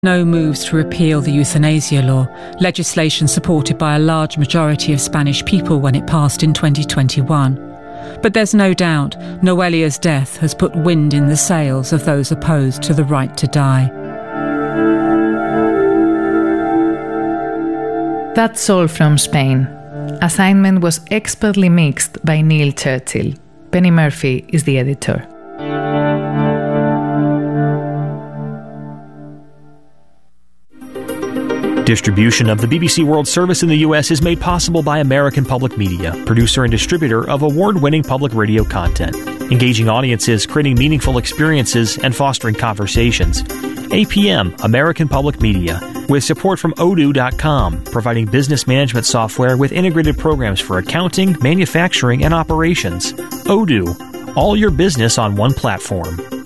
No moves to repeal the euthanasia law, legislation supported by a large majority of Spanish people when it passed in 2021. But there's no doubt Noelia's death has put wind in the sails of those opposed to the right to die. That's all from Spain. Assignment was expertly mixed by Neil Churchill. Penny Murphy is the editor. Distribution of the BBC World Service in the U.S. is made possible by American Public Media, producer and distributor of award-winning public radio content, engaging audiences, creating meaningful experiences, and fostering conversations. APM, American Public Media, with support from Odoo.com, providing business management software with integrated programs for accounting, manufacturing, and operations. Odoo, all your business on one platform.